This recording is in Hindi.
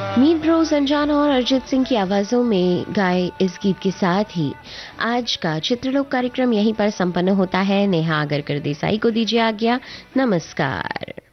मीत ब्रोस अनजान और अरिजीत सिंह की आवाजों में गाए इस गीत के साथ ही आज का चित्रलोक कार्यक्रम यहीं पर संपन्न होता है। नेहा आगरकर देसाई को दीजिए आज्ञा। नमस्कार।